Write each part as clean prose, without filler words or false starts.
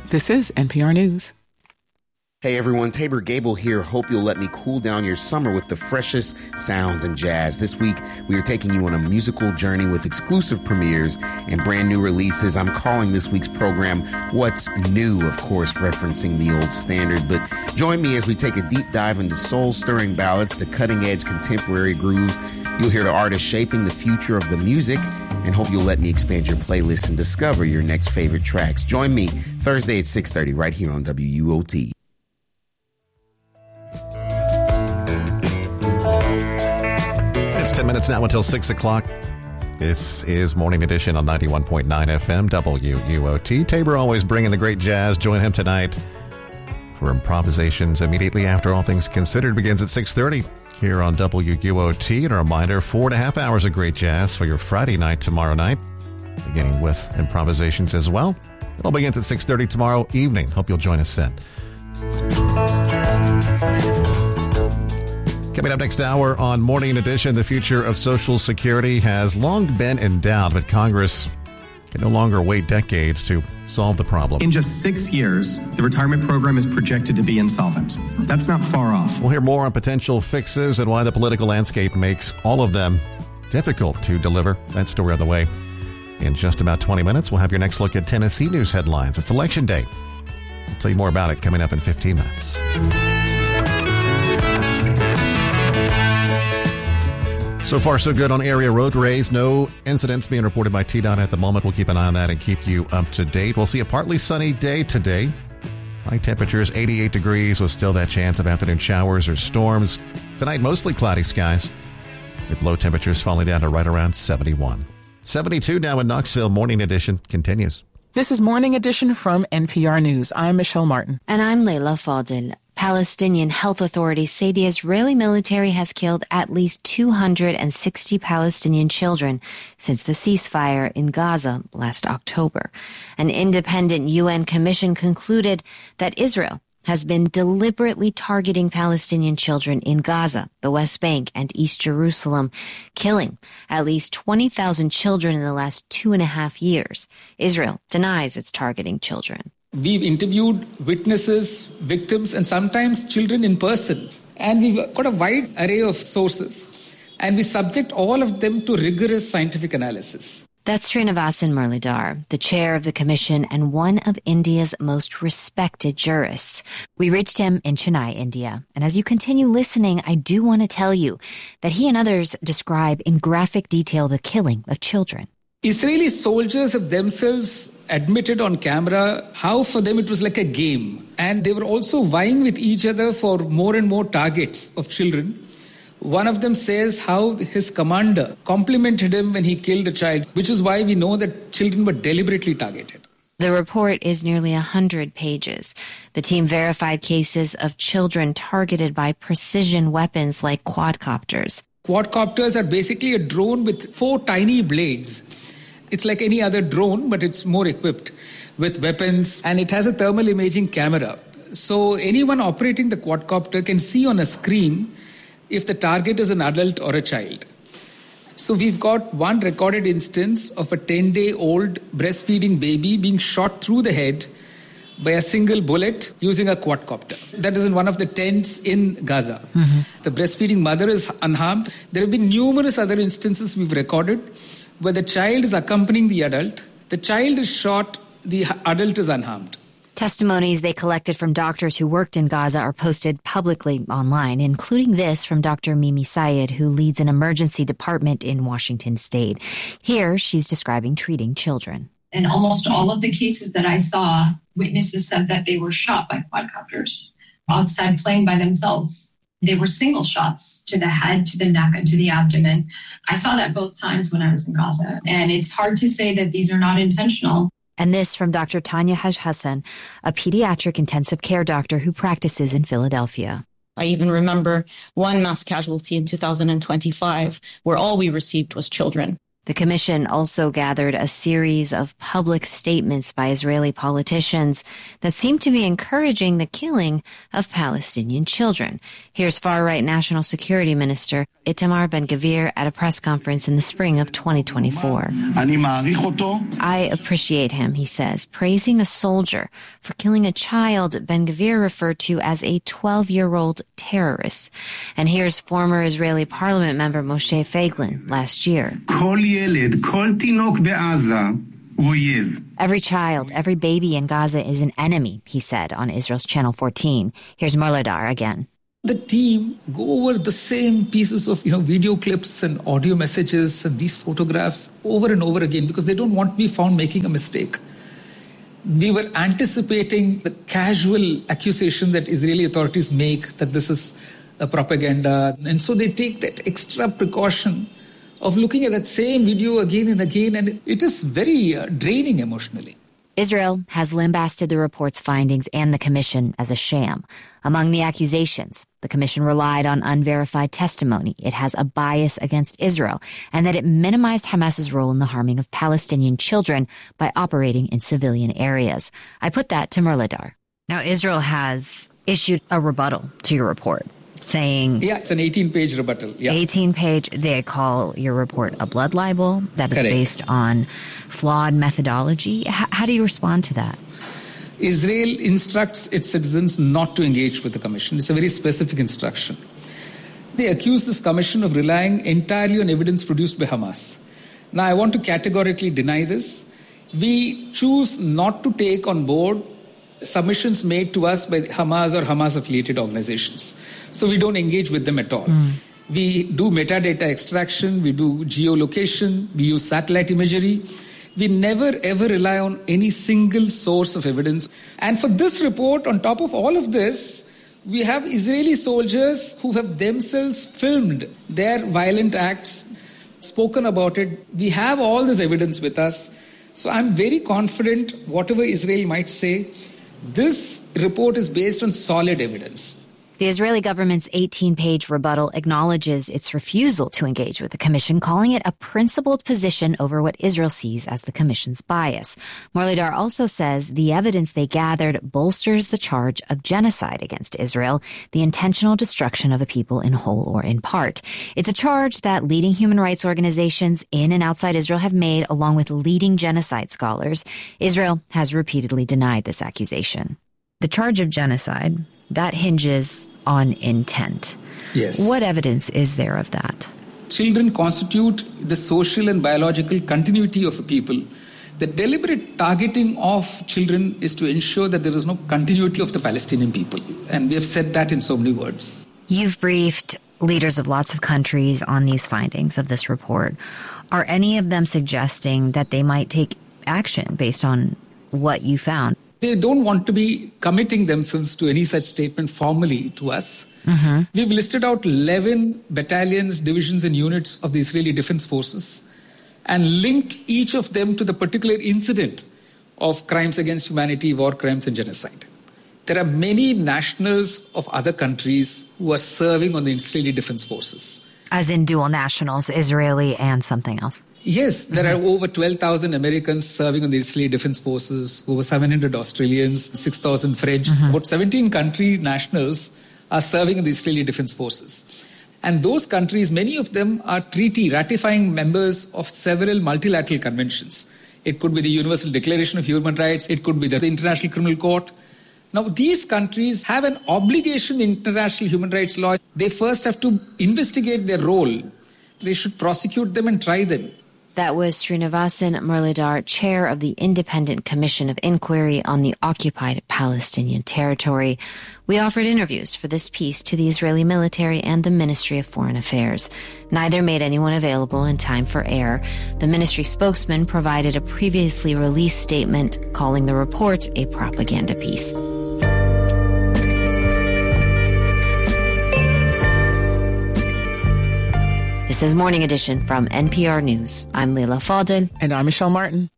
This is NPR News. Hey everyone, Tabor Gable here. Hope you'll let me cool down your summer with the freshest sounds in jazz. This week, we are taking you on a musical journey with exclusive premieres and brand new releases. I'm calling this week's program What's New, of course, referencing the old standard. But join me as we take a deep dive into soul-stirring ballads to cutting-edge contemporary grooves. You'll hear the artists shaping the future of the music, and hope you'll let me expand your playlist and discover your next favorite tracks. Join me Thursday at 6:30 right here on WUOT. It's 10 minutes now until 6 o'clock. This is Morning Edition on 91.9 FM, WUOT. Tabor always bringing the great jazz. Join him tonight for improvisations immediately after All Things Considered begins at 6:30 here on WUOT. And a reminder, 4.5 hours of great jazz for your Friday night tomorrow night, beginning with improvisations as well. It all begins at 6:30 tomorrow evening. Hope you'll join us then. Coming up next hour on Morning Edition, the future of Social Security has long been in doubt, but Congress can no longer wait decades to solve the problem. In just 6 years, the retirement program is projected to be insolvent. That's not far off. We'll hear more on potential fixes and why the political landscape makes all of them difficult to deliver. That story on the way. In just about 20 minutes, we'll have your next look at Tennessee news headlines. It's Election Day. I'll tell you more about it coming up in 15 minutes. So far, so good on area road rays. No incidents being reported by TDOT at the moment. We'll keep an eye on that and keep you up to date. We'll see a partly sunny day today. High temperatures, 88 degrees, with still that chance of afternoon showers or storms. Tonight, mostly cloudy skies, with low temperatures falling down to right around 71. 72 now in Knoxville. Morning Edition continues. This is Morning Edition from NPR News. I'm Michelle Martin. And I'm Leila Fadel. Palestinian health authorities say the Israeli military has killed at least 260 Palestinian children since the ceasefire in Gaza last October. An independent UN commission concluded that Israel has been deliberately targeting Palestinian children in Gaza, the West Bank, and East Jerusalem, killing at least 20,000 children in the last 2.5 years. Israel denies it's targeting children. We've interviewed witnesses, victims, and sometimes children in person. And we've got a wide array of sources. And we subject all of them to rigorous scientific analysis. That's Srinivasan Muralidhar, the chair of the commission and one of India's most respected jurists. We reached him in Chennai, India. And as you continue listening, I do want to tell you that he and others describe in graphic detail the killing of children. Israeli soldiers have themselves admitted on camera how for them it was like a game. And they were also vying with each other for more and more targets of children. One of them says how his commander complimented him when he killed a child, which is why we know that children were deliberately targeted. The report is nearly 100 pages. The team verified cases of children targeted by precision weapons like quadcopters. Quadcopters are basically a drone with 4 tiny blades. It's like any other drone, but it's more equipped with weapons, and it has a thermal imaging camera. So anyone operating the quadcopter can see on a screen if the target is an adult or a child. So we've got one recorded instance of a 10-day-old breastfeeding baby being shot through the head by a single bullet using a quadcopter. That is in one of the tents in Gaza. Mm-hmm. The breastfeeding mother is unharmed. There have been numerous other instances we've recorded where the child is accompanying the adult. The child is shot, the adult is unharmed. Testimonies they collected from doctors who worked in Gaza are posted publicly online, including this from Dr. Mimi Sayed, who leads an emergency department in Washington state. Here, she's describing treating children. In almost all of the cases that I saw, witnesses said that they were shot by quadcopters outside playing by themselves. They were single shots to the head, to the neck, and to the abdomen. I saw that both times when I was in Gaza. And it's hard to say that these are not intentional. And this from Dr. Tanya Haj Hassan, a pediatric intensive care doctor who practices in Philadelphia. I even remember one mass casualty in 2025 where all we received was children. The commission also gathered a series of public statements by Israeli politicians that seem to be encouraging the killing of Palestinian children. Here's far-right National Security Minister Itamar Ben-Gvir at a press conference in the spring of 2024. I appreciate him, he says, praising a soldier for killing a child Ben-Gvir referred to as a 12-year-old terrorist. And here's former Israeli parliament member Moshe Feiglin last year. Every child, every baby in Gaza is an enemy, he said on Israel's Channel 14. Here's Murladar again. The team go over the same pieces of video clips and audio messages and these photographs over and over again because they don't want to be found making a mistake. We were anticipating the casual accusation that Israeli authorities make that this is a propaganda. And so they take that extra precaution of looking at that same video again and again, and it is very draining emotionally. Israel has lambasted the report's findings and the commission as a sham. Among the accusations, the commission relied on unverified testimony. It has a bias against Israel, and that it minimized Hamas's role in the harming of Palestinian children by operating in civilian areas. I put that to Murladar. Now, Israel has issued a rebuttal to your report, saying... Yeah, it's an 18-page rebuttal. Yeah. 18-page, they call your report a blood libel, that it's based on flawed methodology. How do you respond to that? Israel instructs its citizens not to engage with the commission. It's a very specific instruction. They accuse this commission of relying entirely on evidence produced by Hamas. Now, I want to categorically deny this. We choose not to take on board submissions made to us by Hamas or Hamas-affiliated organizations. So we don't engage with them at all. We do metadata extraction, we do geolocation, we use satellite imagery. We never ever rely on any single source of evidence. And for this report, on top of all of this, we have Israeli soldiers who have themselves filmed their violent acts, spoken about it. We have all this evidence with us. So I'm very confident, whatever Israel might say, this report is based on solid evidence. The Israeli government's 18-page rebuttal acknowledges its refusal to engage with the commission, calling it a principled position over what Israel sees as the commission's bias. Murladar also says the evidence they gathered bolsters the charge of genocide against Israel, the intentional destruction of a people in whole or in part. It's a charge that leading human rights organizations in and outside Israel have made, along with leading genocide scholars. Israel has repeatedly denied this accusation. The charge of genocide, that hinges on intent. Yes. What evidence is there of that? Children constitute the social and biological continuity of a people. The deliberate targeting of children is to ensure that there is no continuity of the Palestinian people. And we have said that in so many words. You've briefed leaders of lots of countries on these findings of this report. Are any of them suggesting that they might take action based on what you found? They don't want to be committing themselves to any such statement formally to us. We've listed out 11 battalions, divisions, and units of the Israeli Defense Forces and linked each of them to the particular incident of crimes against humanity, war crimes, and genocide. There are many nationals of other countries who are serving on the Israeli Defense Forces. As in dual nationals, Israeli and something else? Yes, there are over 12,000 Americans serving on the Israeli Defense Forces, over 700 Australians, 6,000 French, about 17 country nationals are serving in the Israeli Defense Forces. And those countries, many of them are treaty ratifying members of several multilateral conventions. It could be the Universal Declaration of Human Rights, it could be the International Criminal Court. Now, these countries have an obligation in international human rights law. They first have to investigate their role. They should prosecute them and try them. That was Srinivasan Murladar, chair of the Independent Commission of Inquiry on the Occupied Palestinian Territory. We offered interviews for this piece to the Israeli military and the Ministry of Foreign Affairs. Neither made anyone available in time for air. The ministry spokesman provided a previously released statement calling the report a propaganda piece. This is Morning Edition from NPR News. I'm Leila Fadel. And I'm Michelle Martin.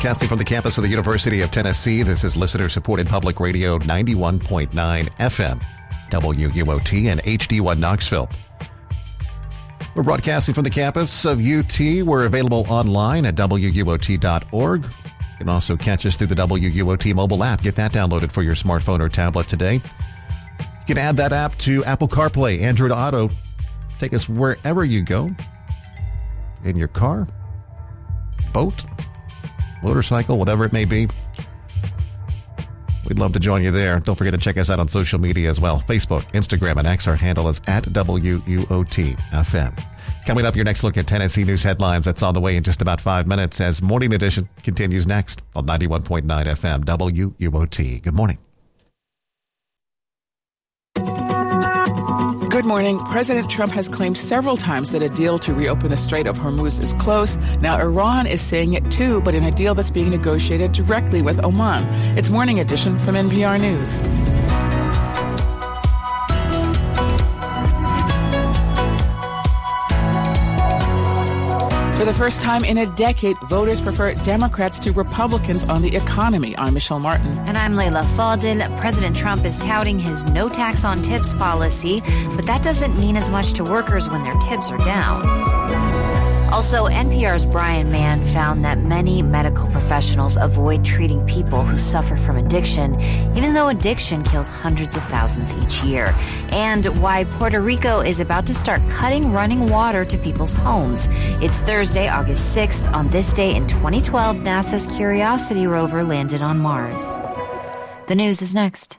Broadcasting from the campus of the University of Tennessee, this is listener-supported public radio 91.9 FM, WUOT and HD1 Knoxville. We're broadcasting from the campus of UT. We're available online at WUOT.org. You can also catch us through the WUOT mobile app. Get that downloaded for your smartphone or tablet today. You can add that app to Apple CarPlay, Android Auto. Take us wherever you go. In your car, boat, motorcycle, whatever it may be. We'd love to join you there. Don't forget to check us out on social media as well. Facebook, Instagram, and X. Our handle is at WUOT-FM. Coming up, your next look at Tennessee news headlines. That's on the way in just about 5 minutes as Morning Edition continues next on 91.9 FM WUOT. Good morning. Good morning. President Trump has claimed several times that a deal to reopen the Strait of Hormuz is close. Now Iran is saying it too, but in a deal that's being negotiated directly with Oman. It's Morning Edition from NPR News. For the first time in a decade, voters prefer Democrats to Republicans on the economy. I'm Michelle Martin. And I'm Layla Fadil. President Trump is touting his no tax on tips policy, but that doesn't mean as much to workers when their tips are down. Also, NPR's Brian Mann found that many medical professionals avoid treating people who suffer from addiction, even though addiction kills hundreds of thousands each year. And why Puerto Rico is about to start cutting running water to people's homes. It's Thursday, August 6th. On this day in 2012, NASA's Curiosity rover landed on Mars. The news is next.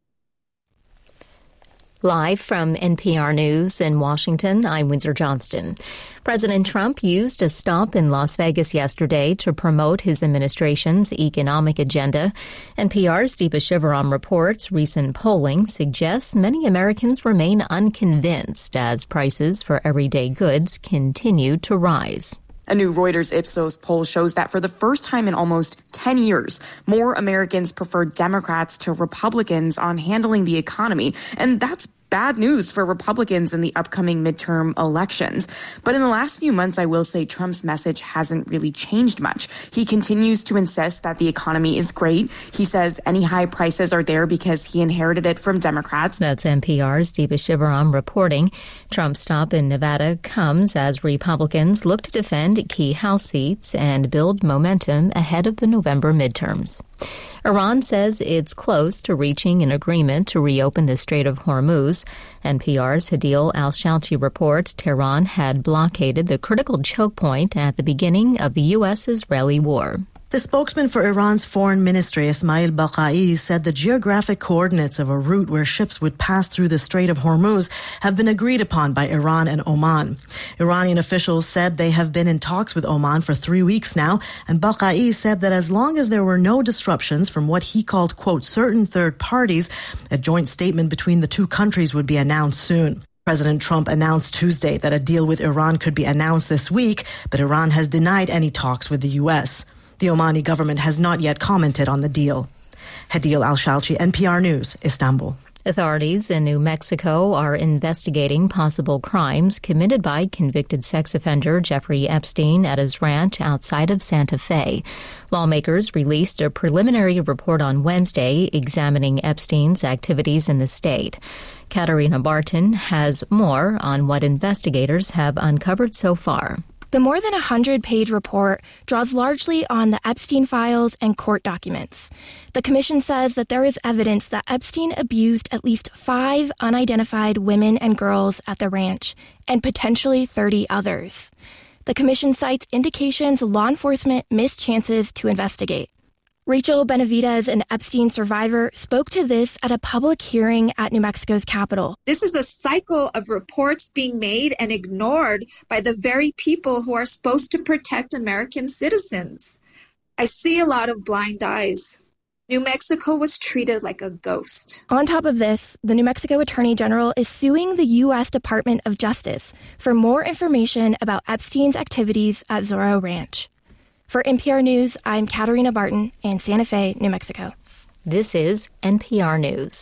Live from NPR News in Washington, I'm Windsor Johnston. President Trump used a stop in Las Vegas yesterday to promote his administration's economic agenda. NPR's Deepa Shivaram reports recent polling suggests many Americans remain unconvinced as prices for everyday goods continue to rise. A new Reuters Ipsos poll shows that for the first time in almost 10 years, more Americans prefer Democrats to Republicans on handling the economy. And that's bad news for Republicans in the upcoming midterm elections. But in the last few months, I will say Trump's message hasn't really changed much. He continues to insist that the economy is great. He says any high prices are there because he inherited it from Democrats. That's NPR's Deepa Shivaram reporting. Trump's stop in Nevada comes as Republicans look to defend key House seats and build momentum ahead of the November midterms. Iran says it's close to reaching an agreement to reopen the Strait of Hormuz. NPR's Hadil Al-Shalchi reports Tehran had blockaded the critical choke point at the beginning of the U.S.-Israeli war. The spokesman for Iran's foreign ministry, Ismail Baqai, said the geographic coordinates of a route where ships would pass through the Strait of Hormuz have been agreed upon by Iran and Oman. Iranian officials said they have been in talks with Oman for 3 weeks now, and Baqai said that as long as there were no disruptions from what he called, quote, certain third parties, a joint statement between the two countries would be announced soon. President Trump announced Tuesday that a deal with Iran could be announced this week, but Iran has denied any talks with the U.S. The Omani government has not yet commented on the deal. Hadil Al-Shalchi, NPR News, Istanbul. Authorities in New Mexico are investigating possible crimes committed by convicted sex offender Jeffrey Epstein at his ranch outside of Santa Fe. Lawmakers released a preliminary report on Wednesday examining Epstein's activities in the state. Katarina Barton has more on what investigators have uncovered so far. The more than 100-page report draws largely on the Epstein files and court documents. The commission says that there is evidence that Epstein abused at least 5 unidentified women and girls at the ranch, and potentially 30 others. The commission cites indications law enforcement missed chances to investigate. Rachel Benavidez, an Epstein survivor, spoke to this at a public hearing at New Mexico's Capitol. This is a cycle of reports being made and ignored by the very people who are supposed to protect American citizens. I see a lot of blind eyes. New Mexico was treated like a ghost. On top of this, the New Mexico Attorney General is suing the U.S. Department of Justice for more information about Epstein's activities at Zorro Ranch. For NPR News, I'm Katarina Barton in Santa Fe, New Mexico. This is NPR News.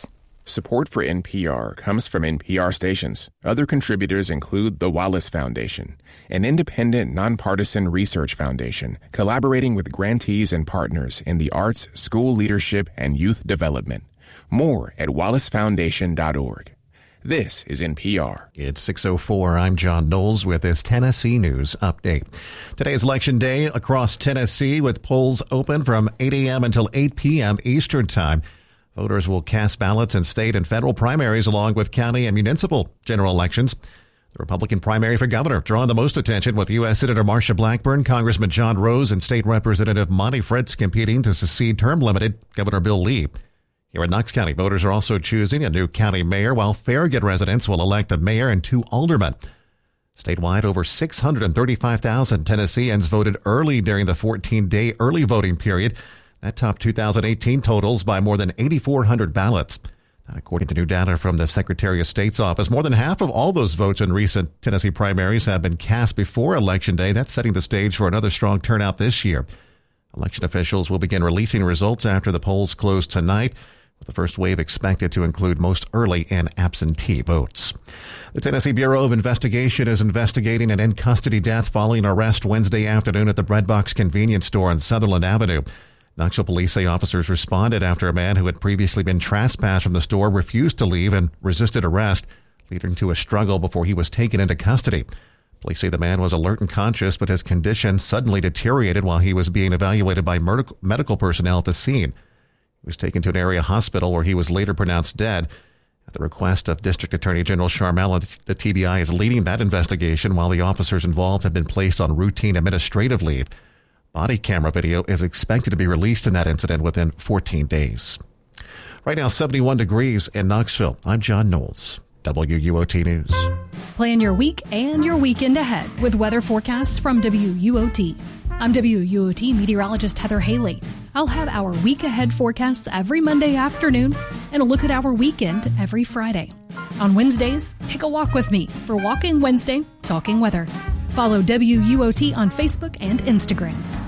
Support for NPR comes from NPR stations. Other contributors include the Wallace Foundation, an independent, nonpartisan research foundation collaborating with grantees and partners in the arts, school leadership, and youth development. More at wallacefoundation.org. This is NPR. It's 6:04. I'm John Knowles with this Tennessee News Update. Today is Election Day across Tennessee with polls open from 8 a.m. until 8 p.m. Eastern Time. Voters will cast ballots in state and federal primaries along with county and municipal general elections. The Republican primary for governor drawing the most attention with U.S. Senator Marsha Blackburn, Congressman John Rose, and State Representative Monty Fritz competing to succeed term-limited Governor Bill Lee. Here in Knox County, voters are also choosing a new county mayor, while Farragut residents will elect a mayor and 2 aldermen. Statewide, over 635,000 Tennesseans voted early during the 14-day early voting period. That topped 2018 totals by more than 8,400 ballots. And according to new data from the Secretary of State's office, more than half of all those votes in recent Tennessee primaries have been cast before Election Day. That's setting the stage for another strong turnout this year. Election officials will begin releasing results after the polls close tonight, with the first wave expected to include most early and absentee votes. The Tennessee Bureau of Investigation is investigating an in-custody death following arrest Wednesday afternoon at the Breadbox convenience store on Sutherland Avenue. Knoxville police say officers responded after a man who had previously been trespassed from the store refused to leave and resisted arrest, leading to a struggle before he was taken into custody. Police say the man was alert and conscious, but his condition suddenly deteriorated while he was being evaluated by medical personnel at the scene. He was taken to an area hospital where he was later pronounced dead. At the request of District Attorney General Sharmell, the TBI is leading that investigation while the officers involved have been placed on routine administrative leave. Body camera video is expected to be released in that incident within 14 days. Right now, 71 degrees in Knoxville. I'm John Knowles, WUOT News. Plan your week and your weekend ahead with weather forecasts from WUOT. I'm WUOT meteorologist Heather Haley. I'll have our week ahead forecasts every Monday afternoon and a look at our weekend every Friday. On Wednesdays, take a walk with me for Walking Wednesday, Talking Weather. Follow WUOT on Facebook and Instagram.